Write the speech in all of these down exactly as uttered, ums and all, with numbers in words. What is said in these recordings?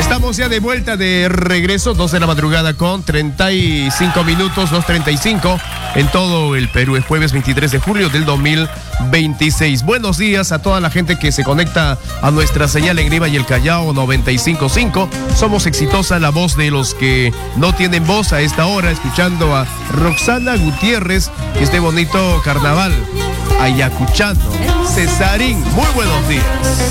Estamos ya de vuelta, de regreso, dos de la madrugada con treinta y cinco minutos, dos treinta y cinco en todo el Perú. Es jueves veintitrés de julio del dos mil veintiséis. Buenos días a toda la gente que se conecta a nuestra señal en Lima y el Callao noventa y cinco punto cinco. Somos Exitosa, la voz de los que no tienen voz a esta hora, escuchando a Roxana Gutiérrez, este bonito carnaval ayacuchano. Cesarín, muy buenos días.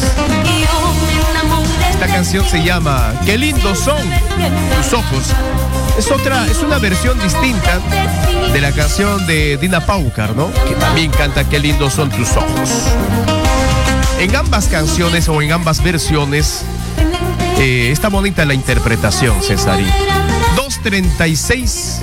Esta canción se llama Qué lindos son tus ojos. Es otra, es una versión distinta de la canción de Dina Paucar, ¿no? Que también canta Qué lindos son tus ojos. En ambas canciones o en ambas versiones eh, está bonita la interpretación, Cesarín. dos treinta y seis.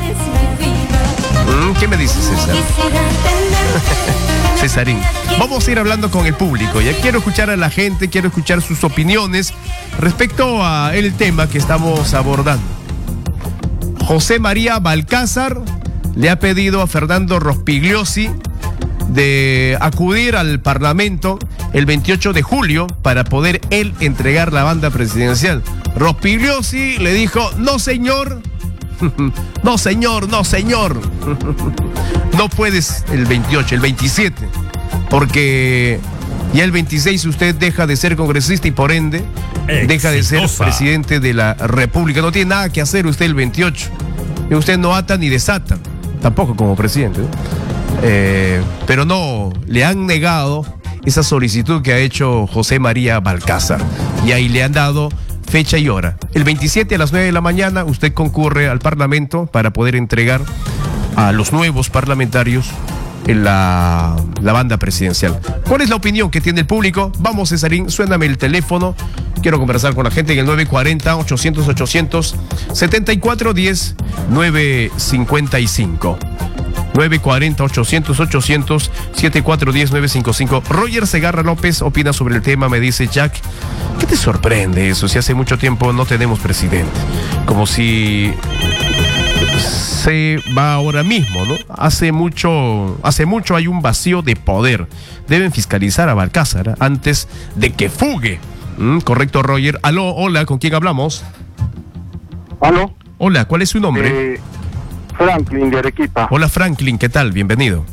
Mm, ¿Qué me dices, César? Cesarín. Vamos a ir hablando con el público. Ya quiero escuchar a la gente, quiero escuchar sus opiniones respecto a el tema que estamos abordando. José María Balcázar le ha pedido a Fernando Rospigliosi de acudir al Parlamento el veintiocho de julio para poder él entregar la banda presidencial. Rospigliosi le dijo, no señor, no señor, no señor, no puedes el veintiocho, el veintisiete, porque ya el veintiséis usted deja de ser congresista y por ende Exitosa. Deja de ser presidente de la República. No tiene nada que hacer usted el veintiocho. Y usted no ata ni desata, tampoco como presidente, ¿no? Eh, pero no, le han negado esa solicitud que ha hecho José María Balcázar. Y ahí le han dado fecha y hora. El veintisiete a las nueve de la mañana usted concurre al Parlamento para poder entregar a los nuevos parlamentarios en la, la banda presidencial. ¿Cuál es la opinión que tiene el público? Vamos, Cesarín, suéname el teléfono. Quiero conversar con la gente en el nueve cuarenta, ochocientos, ochocientos, setenta y cuatro diez, nueve cincuenta y cinco. nueve cuarenta, ochocientos, ochocientos, setenta y cuatro diez, nueve cincuenta y cinco. Roger Segarra López opina sobre el tema, me dice Jack. ¿Qué te sorprende eso? Si hace mucho tiempo no tenemos presidente. Como si se va ahora mismo, ¿no? Hace mucho, hace mucho hay un vacío de poder. Deben fiscalizar a Balcázar, ¿eh? Antes de que fugue. ¿Mm? Correcto, Roger. Aló, hola, ¿con quién hablamos? Aló. Hola, ¿cuál es su nombre? Eh, Franklin, de Arequipa. Hola, Franklin, ¿qué tal? Bienvenido.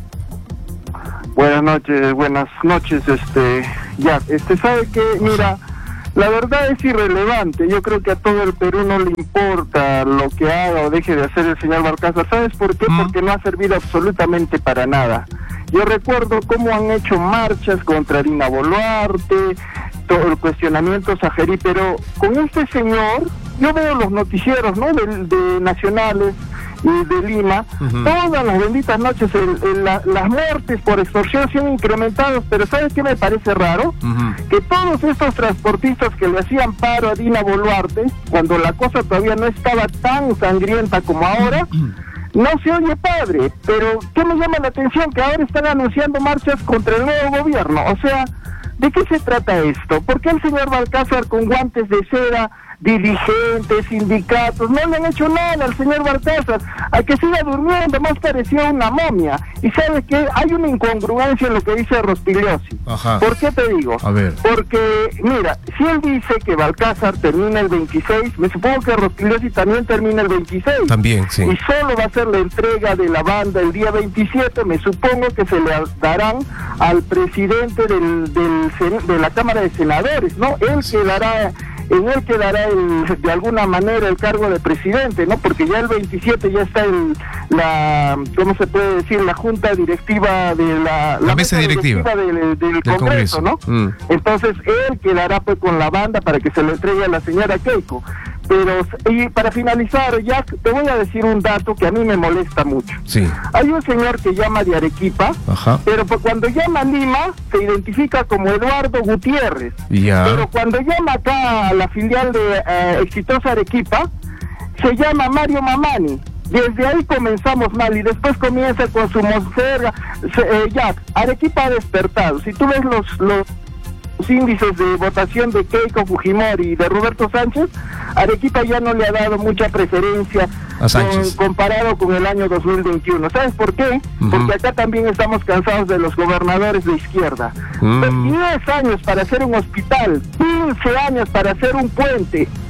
Buenas noches, buenas noches, este, ya, este, ¿sabe qué? Mira, la verdad es irrelevante. Yo creo que a todo el Perú no le importa lo que haga o deje de hacer el señor Balcázar. ¿Sabes por qué? Mm. Porque no ha servido absolutamente para nada. Yo recuerdo cómo han hecho marchas contra Dina Boluarte, todo el cuestionamiento a Jerry, pero con este señor, yo veo los noticieros, ¿no?, de, de nacionales y de Lima, uh-huh. Todas las benditas noches el, el, la, las muertes por extorsión se han incrementado, pero ¿sabes qué me parece raro? Uh-huh. Que todos estos transportistas que le hacían paro a Dina Boluarte, cuando la cosa todavía no estaba tan sangrienta como ahora, uh-huh. No se oye padre, pero ¿qué me llama la atención? Que ahora están anunciando marchas contra el nuevo gobierno. O sea, ¿de qué se trata esto? ¿Por qué el señor Balcázar con guantes de seda, dirigentes, sindicatos, no le han hecho nada al señor Balcázar? A que siga durmiendo, más parecía una momia. Y ¿sabes qué? Hay una incongruencia en lo que dice Rospigliosi. Ajá. ¿Por qué te digo? A ver. Porque, mira, si él dice que Balcázar termina el veintiséis, me supongo que Rospigliosi también termina el veintiséis. También, sí. Y solo va a ser la entrega de la banda el día veintisiete, me supongo que se le darán al presidente del, del de la Cámara de Senadores, ¿no? Él quedará... En él quedará el, de alguna manera el cargo de presidente, ¿no? Porque ya el veintisiete ya está el, la, ¿cómo se puede decir? La junta directiva de la... La, la mesa, mesa directiva, directiva del, del, del Congreso, Congreso, ¿no? Mm. Entonces él quedará pues con la banda para que se le entregue a la señora Keiko. Pero, y para finalizar, Jack, te voy a decir un dato que a mí me molesta mucho. Sí. Hay un señor que llama de Arequipa, ajá, pero pues cuando llama a Lima, se identifica como Eduardo Gutiérrez. Ya. Pero cuando llama acá a la filial de uh, Exitosa Arequipa, se llama Mario Mamani. Desde ahí comenzamos mal y después comienza con su mosquera. Eh, Jack, Arequipa ha despertado. Si tú ves los... los índices de votación de Keiko Fujimori y de Roberto Sánchez, Arequipa ya no le ha dado mucha preferencia con, comparado con el año dos mil veintiuno. ¿Sabes por qué? Uh-huh. Porque acá también estamos cansados de los gobernadores de izquierda. Uh-huh. diez años para hacer un hospital, quince años para hacer un puente,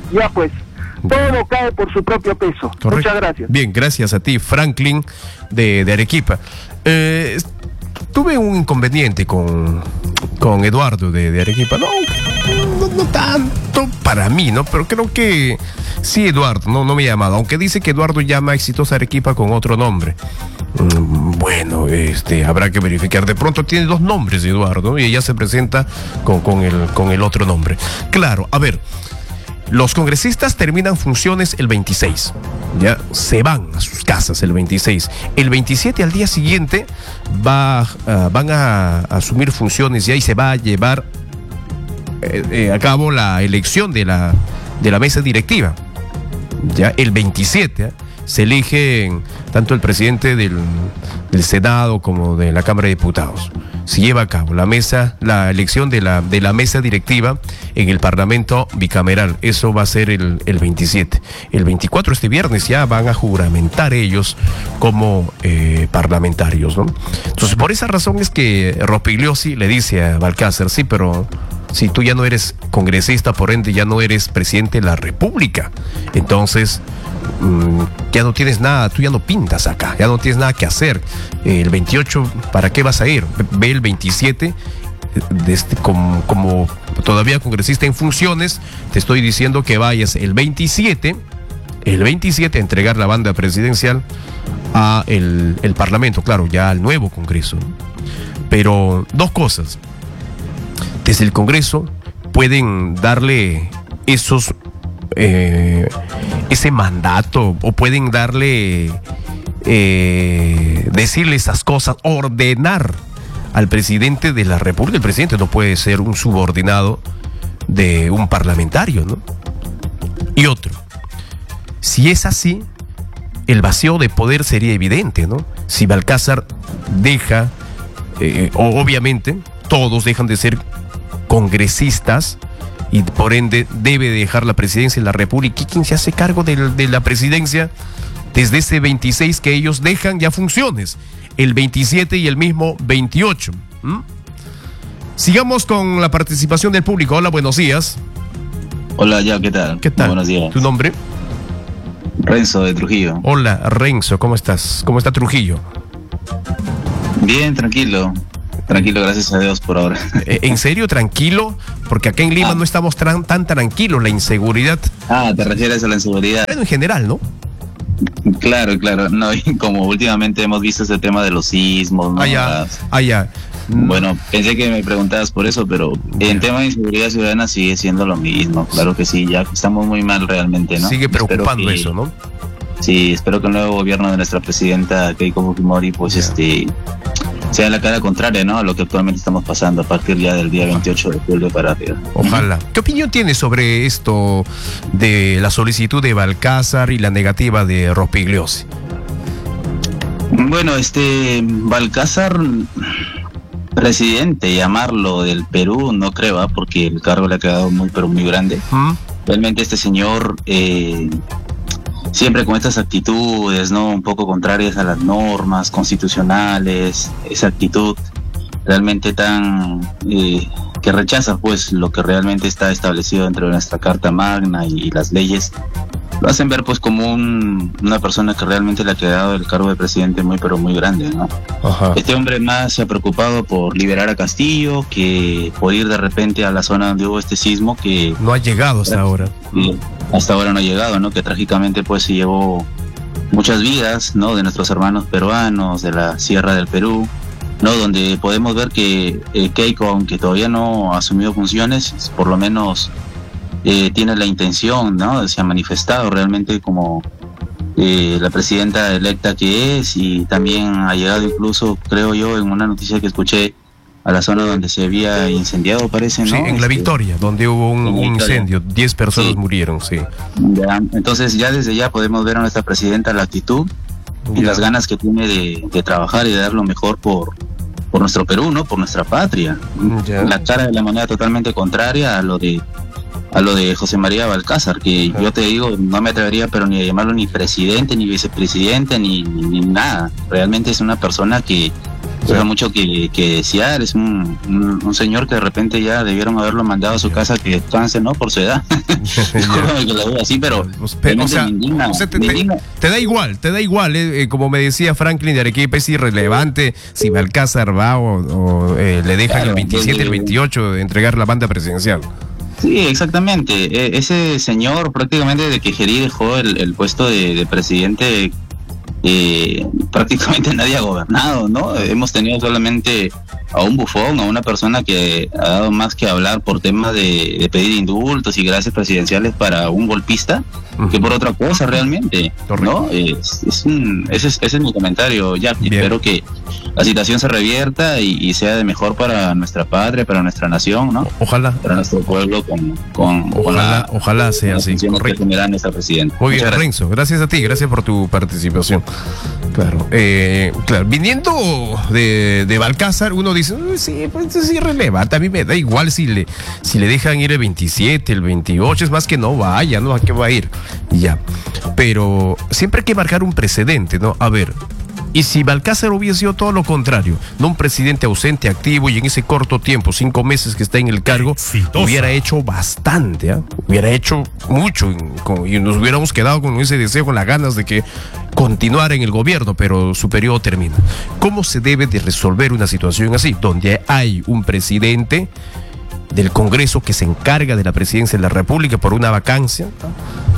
ya pues, todo cae por su propio peso. Correcto. Muchas gracias. Bien, gracias a ti, Franklin de, de Arequipa. Eh, tuve un inconveniente con, con Eduardo de, de Arequipa, no, no, no tanto para mí, ¿no? Pero creo que sí, Eduardo, no, no me ha llamado, aunque dice que Eduardo llama a Exitosa Arequipa con otro nombre. Mm, bueno, este, habrá que verificar. De pronto tiene dos nombres, Eduardo, y ella se presenta con, con, el, con el otro nombre. Claro, a ver, los congresistas terminan funciones el veintiséis, ya se van a sus casas el veintiséis. El veintisiete, al día siguiente, va, uh, van a, a asumir funciones ya y se va a llevar eh, eh, a cabo la elección de la, de la mesa directiva. Ya el veintisiete ¿eh? se eligen tanto el presidente del, del Senado como de la Cámara de Diputados. Se lleva a cabo la mesa, la elección de la, de la mesa directiva en el Parlamento bicameral. Eso va a ser el, el veintisiete. El veinticuatro, este viernes, ya van a juramentar ellos como eh, parlamentarios, ¿no? Entonces, por esa razón es que Rospigliosi le dice a Balcázar, sí, pero si tú ya no eres congresista, por ende ya no eres presidente de la República, entonces mmm, ya no tienes nada, tú ya no pintas acá, ya no tienes nada que hacer. Eh, el veintiocho, ¿para qué vas a ir? Ve el veintisiete, de este, como, como todavía congresista en funciones, te estoy diciendo que vayas el veintisiete, el veintisiete a entregar la banda presidencial a el, el Parlamento, claro, ya al nuevo Congreso. Pero dos cosas. Desde el Congreso pueden darle esos eh, ese mandato, o pueden darle eh, decirle esas cosas, ordenar al presidente de la República. El presidente no puede ser un subordinado de un parlamentario, ¿no? Y otro, si es así, el vacío de poder sería evidente, ¿no? Si Balcázar deja, eh, o obviamente todos dejan de ser congresistas y por ende debe dejar la presidencia de la República. ¿Y quién se hace cargo de, de la presidencia desde ese veintiséis que ellos dejan ya funciones? El veintisiete y el mismo veintiocho. ¿Mm? Sigamos con la participación del público. Hola, buenos días. Hola, ya, ¿qué tal? ¿Qué tal? Buenos días. ¿Tu nombre? Renzo, de Trujillo. Hola, Renzo, ¿cómo estás? ¿Cómo está Trujillo? Bien, tranquilo. Tranquilo, gracias a Dios por ahora. ¿En serio, tranquilo? Porque acá en Lima ah. no estamos tan, tan tranquilos, la inseguridad. Ah, te refieres a la inseguridad. En general, ¿no? Claro, claro. No, y como últimamente hemos visto ese tema de los sismos, ¿no? Ah, ya. Ah, ya. Bueno, pensé que me preguntabas por eso, pero en tema de inseguridad ciudadana sigue siendo lo mismo. Claro que sí, ya estamos muy mal realmente, ¿no? Sigue preocupando que, eso, ¿no? Sí, espero que el nuevo gobierno de nuestra presidenta Keiko Fujimori, pues yeah. este... sea la cara contraria, ¿no?, a lo que actualmente estamos pasando a partir ya del día veintiocho de julio para arriba. Ojalá. ¿Qué opinión tienes sobre esto de la solicitud de Balcázar y la negativa de Rospigliosi? Bueno, este Balcázar, presidente, llamarlo del Perú, no creo, ¿eh? Porque el cargo le ha quedado muy, pero muy grande. ¿Mm? Realmente este señor... Eh, siempre con estas actitudes, ¿no?, un poco contrarias a las normas constitucionales, esa actitud realmente tan eh, que rechaza pues lo que realmente está establecido dentro de nuestra Carta Magna y, y las leyes, lo hacen ver pues como un, una persona que realmente le ha quedado el cargo de presidente muy pero muy grande, ¿no? Ajá. Este hombre más se ha preocupado por liberar a Castillo que por ir de repente a la zona donde hubo este sismo que... No ha llegado hasta ahora. Sí, hasta ahora no ha llegado, ¿no? Que trágicamente pues se llevó muchas vidas, ¿no?, de nuestros hermanos peruanos, de la Sierra del Perú, ¿no?, donde podemos ver que eh, Keiko, aunque todavía no ha asumido funciones, por lo menos eh, tiene la intención, ¿no?, se ha manifestado realmente como eh, la presidenta electa que es, y también ha llegado incluso, creo yo, en una noticia que escuché, a la zona donde se había incendiado, parece, ¿no? Sí, en este, La Victoria, donde hubo un, un incendio, diez personas sí. murieron, sí. Ya, entonces ya desde ya podemos ver a nuestra presidenta la actitud y ya. las ganas que tiene de, de trabajar y de dar lo mejor por, por nuestro Perú, ¿no?, por nuestra patria. Ya. La cara de la moneda totalmente contraria a lo de a lo de José María Balcázar, que ya. yo te digo, no me atrevería pero ni a llamarlo ni presidente, ni vicepresidente, ni, ni, ni nada. Realmente es una persona que Sí. Deja mucho que, que desear, es un, un, un señor que de repente ya debieron haberlo mandado a su casa que descanse, ¿no? Por su edad. que lo digo así, pero, pero o sea, indigna, o sea, te, te, te da igual, te da igual, eh, como me decía Franklin de Arequipa, es irrelevante si Balcázar va o, o eh, le dejan claro, el veintisiete, el veintiocho de entregar la banda presidencial. Sí, exactamente. E- ese señor prácticamente de que Gerí dejó el, el puesto de, de presidente, eh, prácticamente nadie ha gobernado, ¿no? Hemos tenido solamente a un bufón, a una persona que ha dado más que hablar por temas de, de pedir indultos y gracias presidenciales para un golpista, uh-huh. que por otra cosa realmente, ¿no? Es, es un, ese, es, ese es mi comentario, Jack. Espero que la situación se revierta y, y sea de mejor para nuestra patria, para nuestra nación, ¿no? Ojalá. Para nuestro pueblo con, con, ojalá, con la, ojalá sea así. Correcto. Que nuestra presidenta. Muy bien, gracias. Renzo, gracias a ti, gracias por tu participación. Claro, eh, claro, viniendo de, de Balcázar, uno dice, sí, pues es irrelevante, a mí me da igual si le, si le dejan ir el veintisiete, el veintiocho, es más que no vaya, ¿no? ¿A qué va a ir? Y ya. Pero siempre hay que marcar un precedente, ¿no? A ver, y si Balcázar hubiese sido todo lo contrario, no un presidente ausente, activo y en ese corto tiempo, cinco meses que está en el cargo, exitosa, hubiera hecho bastante, ¿eh? Hubiera hecho mucho y nos hubiéramos quedado con ese deseo, con las ganas de que continuara en el gobierno, pero su periodo termina. ¿Cómo se debe de resolver una situación así, donde hay un presidente del Congreso que se encarga de la presidencia de la República por una vacancia, ¿no?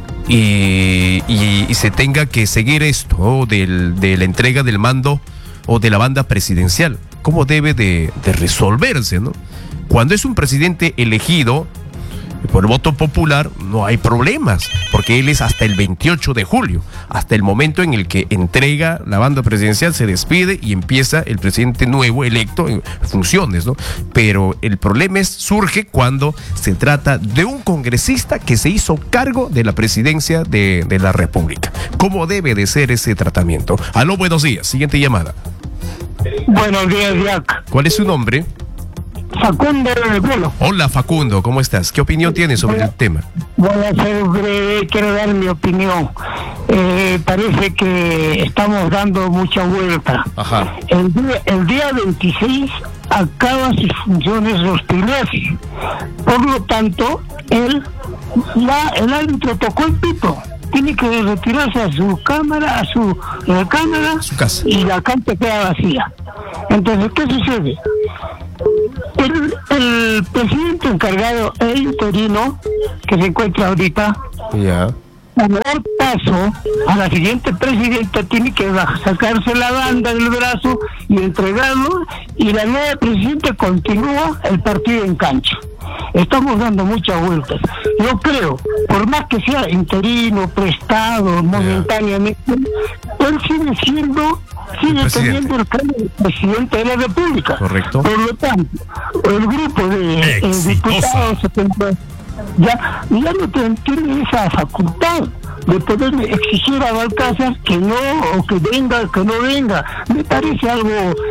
Y, y, y se tenga que seguir esto, ¿no? Del, de la entrega del mando o de la banda presidencial? ¿Cómo debe de, de resolverse, ¿no? Cuando es un presidente elegido por el voto popular, no hay problemas, porque él es hasta el veintiocho de julio, hasta el momento en el que entrega la banda presidencial, se despide y empieza el presidente nuevo electo en funciones, ¿no? Pero el problema es, surge cuando se trata de un congresista que se hizo cargo de la presidencia de, de la República. ¿Cómo debe de ser ese tratamiento? Aló, buenos días, siguiente llamada. Buenos días, Jack. ¿Cuál es su nombre? Facundo del Pueblo. Hola, Facundo, ¿cómo estás? ¿Qué opinión tienes sobre el tema? Voy a ser breve, quiero dar mi opinión. Eh, parece que estamos dando mucha vuelta. Ajá. El día, el día veintiséis acaba sus funciones los pilotos. Por lo tanto, él, la, el árbitro tocó el pito. Tiene que retirarse a su cámara, a su eh, cámara, su casa, y la cancha queda vacía. Entonces, ¿qué sucede? El, el presidente encargado, el interino, que se encuentra ahorita, ya, para dar paso a la siguiente presidenta, tiene que sacarse la banda del brazo y entregarlo, y la nueva presidenta continúa el partido en cancha. Estamos dando muchas vueltas. Yo creo, por más que sea interino, prestado, momentáneamente, yeah, él sigue siendo, sigue el teniendo el cargo de presidente de la República. Correcto. Por lo tanto, el grupo de eh, diputados ya, ya no tiene esa facultad de poder exigir a Balcázar que no, o que venga, que no venga. Me parece algo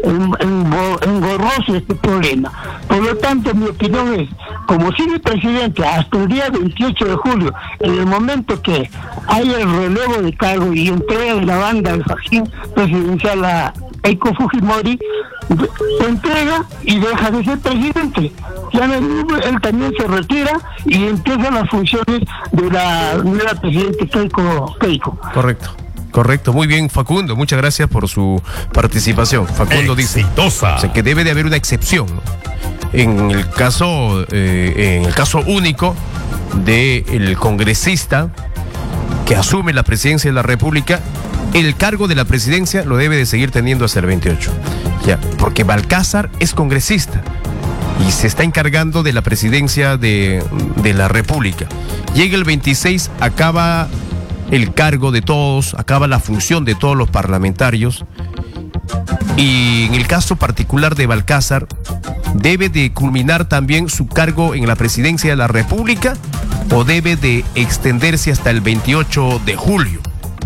engorroso este problema. Por lo tanto, mi opinión es, como sigue presidente hasta el día veintiocho de julio, en el momento que haya el relevo de cargo y entrega de la banda del fajín presidencial a Keiko Fujimori, se entrega y deja de ser presidente. Ya él también se retira y empiezan las funciones de la nueva presidente Keiko. Keiko. Correcto. Correcto, muy bien, Facundo, muchas gracias por su participación. Facundo Exitosa. dice o sea, que debe de haber una excepción, ¿no? En el caso, eh, en el caso único del congresista que asume la presidencia de la República, el cargo de la presidencia lo debe de seguir teniendo hasta el veintiocho. Ya, porque Balcázar es congresista y se está encargando de la presidencia de, de la República. Llega el veintiséis, acaba el cargo de todos, acaba la función de todos los parlamentarios, y en el caso particular de Balcázar debe de culminar también su cargo en la presidencia de la República o debe de extenderse hasta el veintiocho de julio.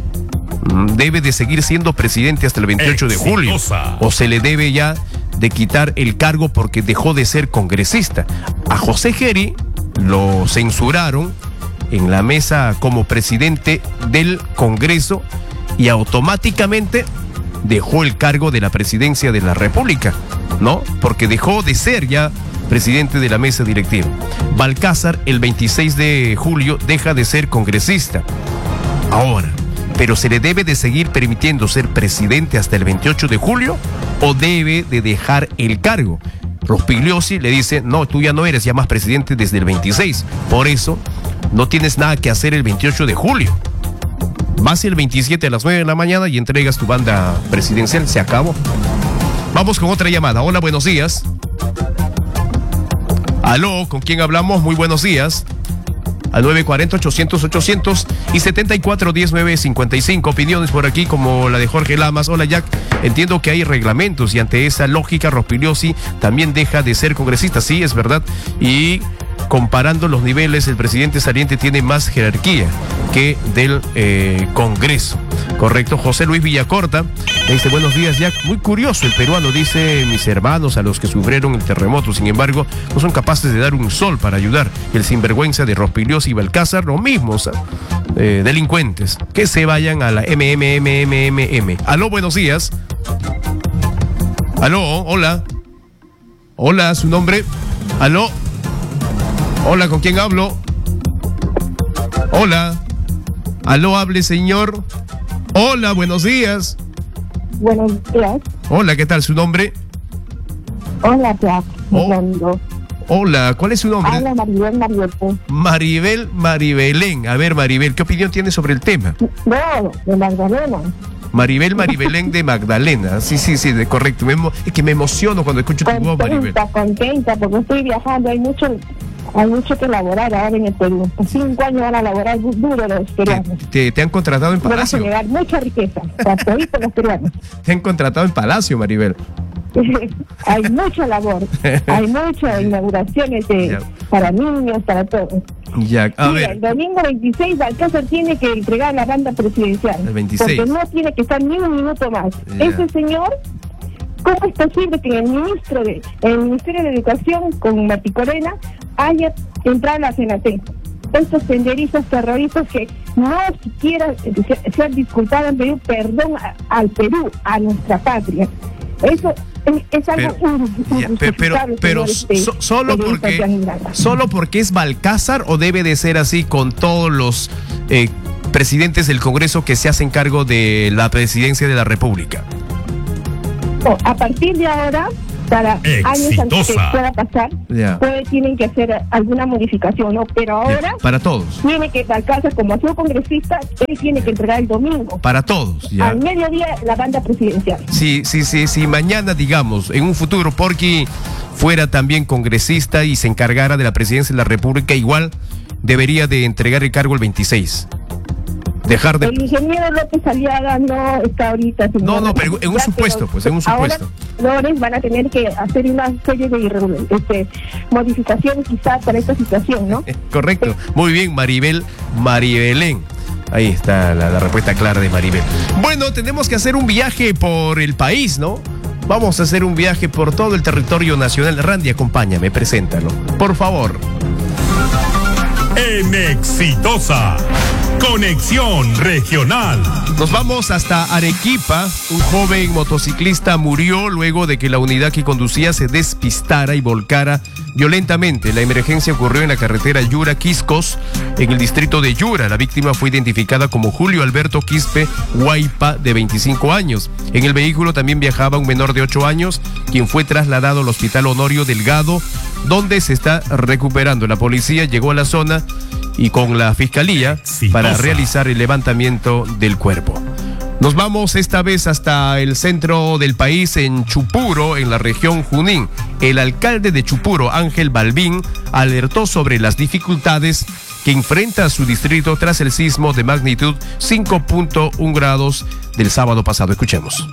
Debe de seguir siendo presidente hasta el veintiocho de julio o se le debe ya de quitar el cargo porque dejó de ser congresista. A José Gerí lo censuraron en la mesa como presidente del Congreso y automáticamente dejó el cargo de la presidencia de la República, ¿no? Porque dejó de ser ya presidente de la mesa directiva. Balcázar, el veintiséis de julio, deja de ser congresista. Ahora, ¿pero se le debe de seguir permitiendo ser presidente hasta el veintiocho de julio o debe de dejar el cargo? Rospigliosi le dice, no, tú ya no eres ya más presidente desde el veintiséis, por eso no tienes nada que hacer el veintiocho de julio. Vas el veintisiete a las nueve de la mañana y entregas tu banda presidencial, se acabó. Vamos con otra llamada. Hola, buenos días. Aló, ¿con quién hablamos? Muy buenos días. Al nueve cuatro cero, ochocientos, ochocientos y setenta y cuatro, diez, nueve cincuenta y cinco. Opiniones por aquí como la de Jorge Lamas. Hola, Jack. Entiendo que hay reglamentos y ante esa lógica Rospigliosi también deja de ser congresista. Sí, es verdad. Y comparando los niveles, el presidente saliente tiene más jerarquía que del eh, Congreso. Correcto. José Luis Villacorta dice, buenos días, Jack. Muy curioso el peruano, dice, mis hermanos a los que sufrieron el terremoto, sin embargo, no son capaces de dar un sol para ayudar. El sinvergüenza de Rospigliosi y Balcázar, lo mismo, o sea, eh, delincuentes, que se vayan a la M M M M M M. Aló, buenos días. Aló, hola. Hola, su nombre. Aló. Hola, ¿con quién hablo? Hola. Aló, hable, señor. Hola, buenos días. Buenos días. Hola, ¿qué tal? ¿Su nombre? Hola, Jack. Oh. Hola, ¿cuál es su nombre? Hola, Maribel Maribel. Maribel Maribelén. A ver, Maribel, ¿qué opinión tiene sobre el tema? No, de Magdalena. Maribel Maribelén de Magdalena. Sí, sí, sí, de correcto. Me emo- es que me emociono cuando escucho tu voz, Maribel. Contenta, contenta, porque estoy viajando. Hay mucho, hay mucho que elaborar ahora en el Perú. En cinco años van a elaborar du- duro los peruanos. Te, te, te han contratado en Van a Palacio. generar mucha riqueza para todos los peruanos. Te han contratado en Palacio, Maribel. Hay mucha labor, hay muchas inauguraciones de, Ya. para niños, para todos. Ya, a Mira, ver. el domingo veintiséis Balcázar tiene que entregar la banda presidencial. El veintiséis. Porque no tiene que estar ni un minuto más. Ya. Ese señor, ¿cómo es posible que el ministro de, el Ministerio de Educación con Mati Corena haya entrado a la CENATE? Estos senderistas terroristas que no siquiera se, se han disculpado en Perú, perdón a, al Perú, a nuestra patria. Eso es, es algo Pero, ya, pe- pero, pero so- solo porque solo porque es Balcázar o debe de ser así con todos los eh, presidentes del Congreso que se hacen cargo de la presidencia de la República. No, a partir de ahora, para años antes que pueda pasar, Ya. puede, tienen que hacer alguna modificación, ¿no? Pero ahora Para todos. tiene que Balcázar, como ha sido congresista, él tiene que entregar el domingo. Para todos, ya. Al mediodía la banda presidencial. Sí, sí, sí, sí. Mañana, digamos, en un futuro, Porky fuera también congresista y se encargara de la presidencia de la República, igual debería de entregar el cargo el veintiséis. Dejar de... El ingeniero López Aliaga no está ahorita. señor. No, no, pero en un Ya, supuesto, pero pues, en un supuesto. Ahora los van a tener que hacer una serie de irregul- este, modificaciones quizás para esta situación, ¿no? Correcto. Muy bien, Maribel Maribelén. Ahí está la, la respuesta clara de Maribel. Bueno, tenemos que hacer un viaje por el país, ¿no? Vamos a hacer un viaje por todo el territorio nacional. Randy, acompáñame, preséntalo. Por favor. En Exitosa. Conexión Regional. Nos vamos hasta Arequipa. Un joven motociclista murió luego de que la unidad que conducía se despistara y volcara violentamente. La emergencia ocurrió en la carretera Yura-Quiscos, en el distrito de Yura. La víctima fue identificada como Julio Alberto Quispe Huaypa, de veinticinco años. En el vehículo también viajaba un menor de ocho años, quien fue trasladado al Hospital Honorio Delgado, donde se está recuperando. La policía llegó a la zona y con la fiscalía para realizar el levantamiento del cuerpo. Nos vamos esta vez hasta el centro del país, en Chupuro, en la región Junín. El alcalde de Chupuro, Ángel Balbín, alertó sobre las dificultades que enfrenta su distrito tras el sismo de magnitud cinco punto uno grados del sábado pasado. Escuchemos.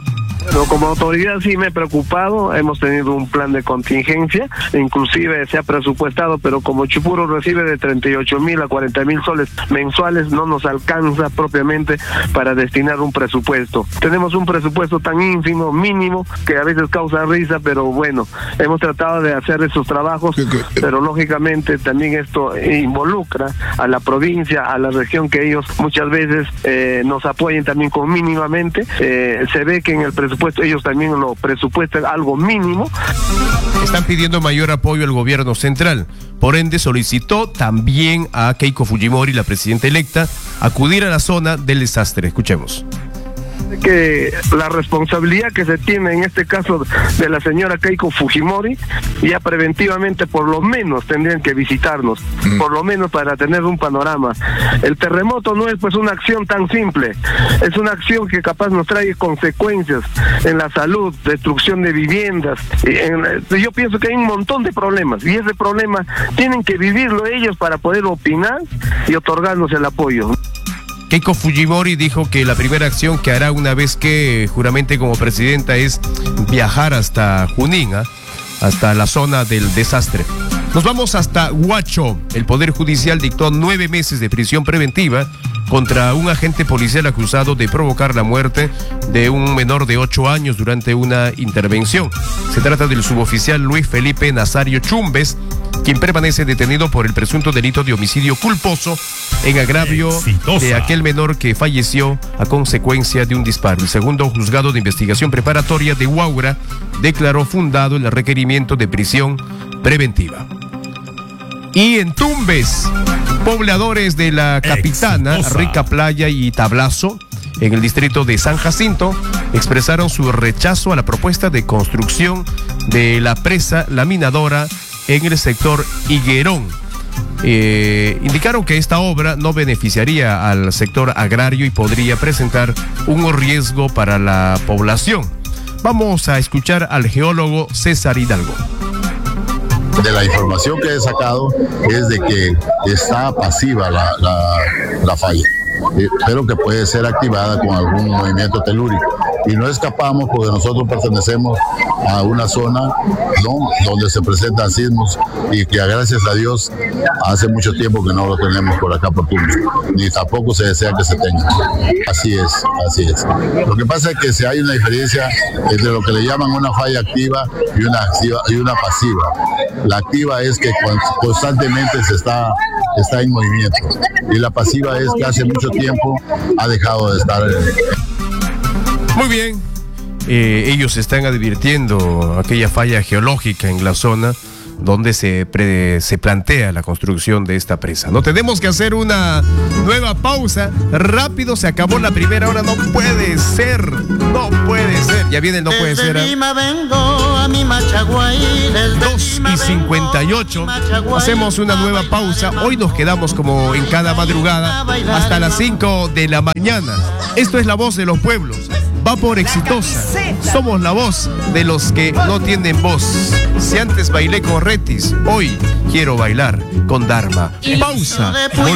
Bueno, como autoridad sí me he preocupado, hemos tenido un plan de contingencia, inclusive se ha presupuestado, pero como Chupuro recibe de treinta y ocho mil a cuarenta mil soles mensuales, no nos alcanza propiamente para destinar un presupuesto. Tenemos un presupuesto tan ínfimo, mínimo, que a veces causa risa, pero bueno, hemos tratado de hacer esos trabajos, pero lógicamente también esto involucra a la provincia, a la región, que ellos muchas veces eh, nos apoyen también con mínimamente. Eh, se ve que en el presupuesto ellos también lo presupuestan algo mínimo. Están pidiendo mayor apoyo al gobierno central. Por ende, solicitó también a Keiko Fujimori, la presidenta electa, acudir a la zona del desastre. Escuchemos. Que la responsabilidad que se tiene en este caso de la señora Keiko Fujimori, ya preventivamente por lo menos tendrían que visitarnos, mm. por lo menos para tener un panorama. El terremoto no es pues una acción tan simple, es una acción que capaz nos trae consecuencias en la salud, destrucción de viviendas. En, yo pienso que hay un montón de problemas y ese problema tienen que vivirlo ellos para poder opinar y otorgarnos el apoyo. Keiko Fujimori dijo que la primera acción que hará una vez que juramente como presidenta es viajar hasta Junín, ¿eh? hasta la zona del desastre. Nos vamos hasta Huacho. El Poder Judicial dictó nueve meses de prisión preventiva contra un agente policial acusado de provocar la muerte de un menor de ocho años durante una intervención. Se trata del suboficial Luis Felipe Nazario Chumbes, quien permanece detenido por el presunto delito de homicidio culposo en agravio Exitosa. de aquel menor que falleció a consecuencia de un disparo. El segundo juzgado de investigación preparatoria de Huaura declaró fundado el requerimiento de prisión preventiva. Y en Tumbes, pobladores de la Capitana, Exitosa. Rica Playa y Tablazo, en el distrito de San Jacinto, expresaron su rechazo a la propuesta de construcción de la presa laminadora en el sector Higuerón. Eh, indicaron que esta obra no beneficiaría al sector agrario y podría presentar un riesgo para la población. Vamos a escuchar al geólogo César Hidalgo. De la información que he sacado es de que está pasiva la, la, la falla, eh, pero que puede ser activada con algún movimiento telúrico. Y no escapamos porque nosotros pertenecemos a una zona, ¿no?, donde se presentan sismos y que gracias a Dios hace mucho tiempo que no lo tenemos por acá por Tumbes, ni tampoco se desea que se tenga. Así es, así es. Lo que pasa es que si hay una diferencia entre lo que le llaman una falla activa y una activa y una pasiva. La activa es que constantemente se está, está en movimiento y la pasiva es que hace mucho tiempo ha dejado de estar. Muy bien, eh, ellos están advirtiendo aquella falla geológica en la zona donde se, pre, se plantea la construcción de esta presa. No tenemos que hacer una nueva pausa. Rápido, se acabó la primera hora. No puede ser, no puede ser. Ya viene el no puede ser. ¿eh? dos y cincuenta y ocho. Hacemos una nueva pausa. Hoy nos quedamos como en cada madrugada hasta las cinco de la mañana. Esto es La Voz de los Pueblos. Va por Exitosa. Somos la voz de los que no tienen voz. Si antes bailé con Retis, hoy quiero bailar con Dharma. Pausa.